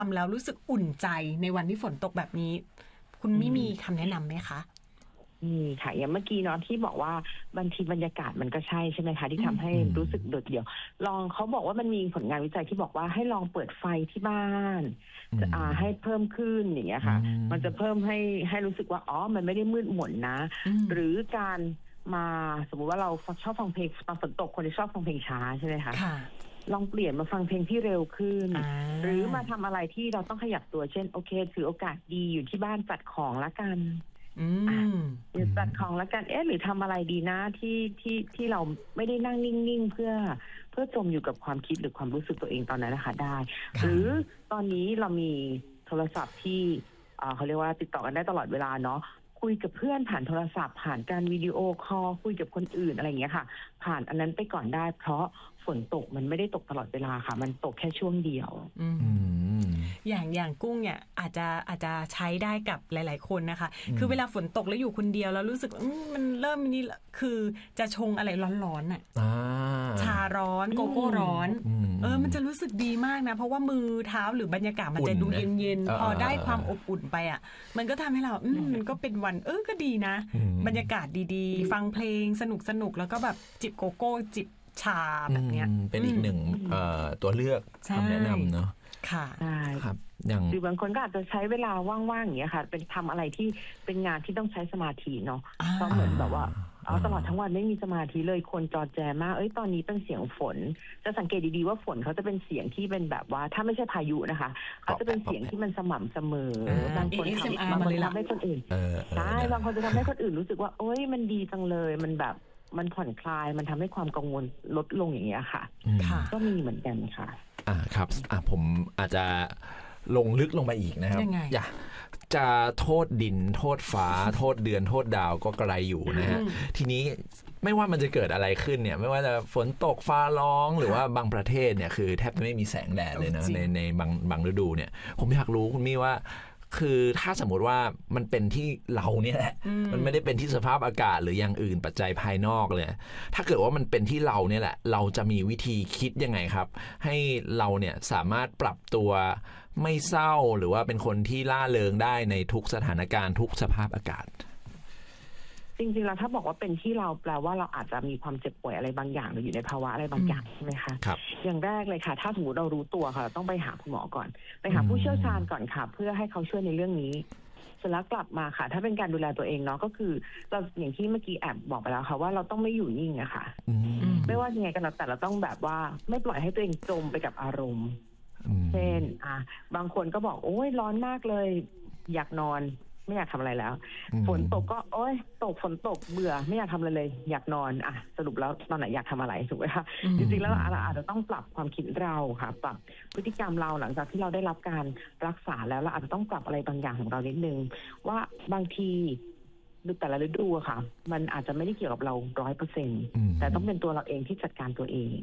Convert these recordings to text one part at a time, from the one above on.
ทำแล้วรู้สึกอุ่นใจในวันที่ฝนตกแบบนี้คุณไม่มีคำแนะนำไหมคะค่ะอย่างเมื่อกี้เนาะที่บอกว่าบางทีบรรยากาศมันก็ใช่ไหมคะที่ทำให้รู้สึกโดดเดี่ยวลองเขาบอกว่ามันมีผลงานวิจัยที่บอกว่าให้ลองเปิดไฟที่บ้านให้เพิ่มขึ้นอย่างเงี้ยค่ะมันจะเพิ่มให้รู้สึกว่ามันไม่ได้มืดมนนะหรือการมาสมมุติว่าเราชอบฟังเพลงตอนฝนตกคนที่ชอบฟังเพลงช้าใช่ไหมคะลองเปลี่ยนมาฟังเพลงที่เร็วขึ้นหรือมาทำอะไรที่เราต้องขยับตัวเช่นโอเคถือโอกาสดีอยู่ที่บ้านจัดของละกันจัดของละกันหรือทำอะไรดีนะที่เราไม่ได้นั่งนิ่งๆเพื่อจมอยู่กับความคิดหรือความรู้สึกตัวเองตอนนั้นนะคะได้หรือตอนนี้เรามีโทรศัพท์ที่เขาเรียกว่าติดต่อกันได้ตลอดเวลาเนาะคุยกับเพื่อนผ่านโทรศัพท์ผ่านการวิดีโอคอลคุยกับคนอื่นอะไรอย่างเงี้ยค่ะผ่านอันนั้นไปก่อนได้เพราะฝนตกมันไม่ได้ตกตลอดเวลาค่ะมันตกแค่ช่วงเดียวอย่างกุ้งเนี่ยอาจจะใช้ได้กับหลายๆคนนะคะคือเวลาฝนตกแล้วอยู่คนเดียวแล้วรู้สึกมันเริ่มนี่คือจะชงอะไรร้อนๆน่ะชาร้อนโกโก้ร้อนมันจะรู้สึกดีมากนะเพราะว่ามือเท้าหรือบรรยากาศมันจะดูเย็นๆพอได้ความอบอุ่นไปอ่ะมันก็ทำให้เรามันก็เป็นวันก็ดีนะบรรยากาศดีๆฟังเพลงสนุกๆแล้วก็แบบจิบโกโก้จิบชาแบบเนี้ยเป็นอีกหนึ่งตัวเลือกคำแนะนำเนาะค่ะใช่ครับอย่างหรือบางคนก็อาจจะใช้เวลาว่างๆอย่างเงี้ยค่ะเป็นทำอะไรที่เป็นงานที่ต้องใช้สมาธิเนาะเพราะเหมือนแบบว่าตลอดทั้งวันไม่มีสมาธิเลยคนจอแจมากตอนนี้เป็นเสียงฝนจะสังเกตดีๆว่าฝนเขาจะเป็นเสียงที่เป็นแบบว่าถ้าไม่ใช่พายุนะคะเขาจะเป็นเสียงที่มันสม่ำเสมอบางคนทำให้คนอื่นใช่บางคนจะทำให้คนอื่นรู้สึกว่ามันดีจังเลยมันแบบมันผ่อนคลายมันทำให้ความกังวลลดลงอย่างเงี้ยค่ะก็มีเหมือนกันค่ะครับผมอาจจะลงลึกลงไปอีกนะครับอย่าจะโทษดินโทษฟ้าโทษเดือนโทษดาวก็ไกลอยู่นะฮะทีนี้ไม่ว่ามันจะเกิดอะไรขึ้นเนี่ยไม่ว่าจะฝนตกฟ้าร้องหรือว่าบางประเทศเนี่ยคือแทบไม่มีแสงแดดเลยนะในบางฤดูเนี่ยผมอยากรู้คุณมี่ว่าคือถ้าสมมติว่ามันเป็นที่เราเนี่ยแหละมันไม่ได้เป็นที่สภาพอากาศหรืออย่างอื่นปัจจัยภายนอกเลยถ้าเกิดว่ามันเป็นที่เราเนี่ยแหละเราจะมีวิธีคิดยังไงครับให้เราเนี่ยสามารถปรับตัวไม่เศร้าหรือว่าเป็นคนที่ล่าเริงได้ในทุกสถานการณ์ทุกสภาพอากาศจริงๆแล้วถ้าบอกว่าเป็นที่เราแปลว่าเราอาจจะมีความเจ็บป่วยอะไรบางอย่างหรืออยู่ในภาวะอะไรบางอย่างใช่ไหมคะครับอย่างแรกเลยค่ะถ้าสมมติเรารู้ตัวค่ะเราต้องไปหาคุณหมอก่อนไปหาผู้เชี่ยวชาญก่อนค่ะเพื่อให้เขาช่วยในเรื่องนี้เสร็จแล้วกลับมาค่ะถ้าเป็นการดูแลตัวเองเนาะก็คือเราอย่างที่เมื่อกี้แอบบอกไปแล้วค่ะว่าเราต้องไม่อยู่นิ่งอะค่ะไม่ว่ายังไงก็แล้วแต่เราต้องแบบว่าไม่ปล่อยให้ตัวเองจมไปกับอารมณ์เช่นบางคนก็บอกโอ้ยร้อนมากเลยอยากนอนไม่อยากทำอะไรแล้วฝนตกก็ฝนตกเบื่อไม่อยากทำอะไรเลยอยากนอนสรุปแล้วตอนไหนอยากทำอะไรถูกไหมคะจริงๆแล้วเราอาจจะต้องปรับความคิดเราค่ะปรับพฤติกรรมเราหลังจากที่เราได้รับการรักษาแล้วเราอาจจะต้องปรับอะไรบางอย่างของเรานิดนึงว่าบางทีแต่ละฤดูค่ะมันอาจจะไม่ได้เกี่ยวกับเรา 100% แต่ต้องเป็นตัวเราเองที่จัดการตัวเอง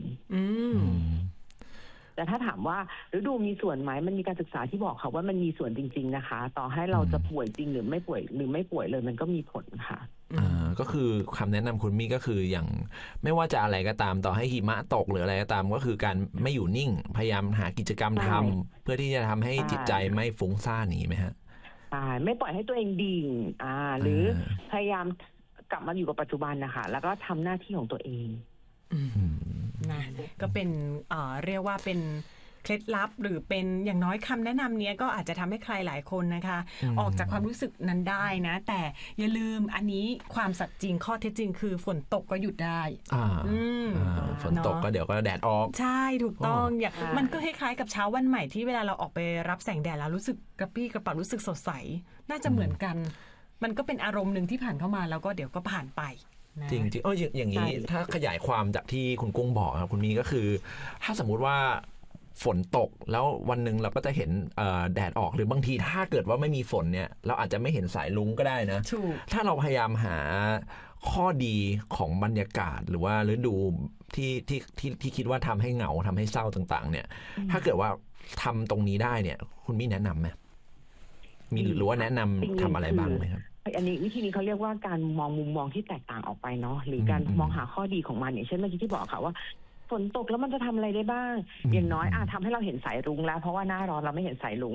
แต่ถ้าถามว่าฤดูมีส่วนไหมมันมีการศึกษาที่บอกค่ะว่ามันมีส่วนจริงๆนะคะต่อให้เราจะป่วยจริงหรือไม่ป่วยเลยมันก็มีผลค่ะก็คือคำแนะนำคุณมี่ก็คืออย่างไม่ว่าจะอะไรก็ตามต่อให้หิมะตกหรืออะไรก็ตามก็คือการไม่อยู่นิ่งพยายามหากิจกรรมทำเพื่อที่จะทำให้จิตใจไม่ฟุ้งซ่านนี้ไหมฮะไม่ปล่อยให้ตัวเองดิ่งหรือพยายามกลับมาอยู่กับปัจจุบันนะคะแล้วก็ทำหน้าที่ของตัวเองนะก็เป็นเรียกว่าเป็นเคล็ดลับหรือเป็นอย่างน้อยคำแนะนำเนี้ยก็อาจจะทำให้ใครหลายคนนะคะออกจากความรู้สึกนั้นได้นะแต่อย่าลืมอันนี้ความสัตย์จริงข้อเท็จจริงคือฝนตกก็หยุดได้ฝนตกก็เดี๋ยวก็แดดออกใช่ถูกต้องอย่างมันก็คล้ายๆกับเช้าวันใหม่ที่เวลาเราออกไปรับแสงแดดแล้วรู้สึกกระปรี้กระเป๋ารู้สึกสดใสน่าจะเหมือนกันมันก็เป็นอารมณ์นึงที่ผ่านเข้ามาแล้วก็เดี๋ยวก็ผ่านไปจริงๆอย่างนี้ถ้าขยายความจากที่คุณกุ้งบอกครับคุณมีก็คือถ้าสมมุติว่าฝนตกแล้ววันหนึ่งเราก็จะเห็นแดดออกหรือบางทีถ้าเกิดว่าไม่มีฝนเนี่ยเราอาจจะไม่เห็นสายรุ้งก็ได้นะถ้าเราพยายามหาข้อดีของบรรยากาศหรือว่าฤดูที่คิดว่าทำให้เหงาทำให้เศร้าต่างๆเนี่ยถ้าเกิดว่าทำตรงนี้ได้เนี่ยคุณมีแนะนำไหมมีหรือว่าแนะนำทำอะไรบ้างไหมครับอันนี้วิธีนี้เขาเรียกว่าการมองมุมมองที่แตกต่างออกไปเนาะหรือการมองหาข้อดีของมันอย่างเช่นเมื่อกี้ที่บอกค่ะว่าฝนตกแล้วมันจะทำอะไรได้บ้างอย่างน้อยทำให้เราเห็นสายรุ้งแล้วเพราะว่าหน้าร้อนเราไม่เห็นสายรุ้ง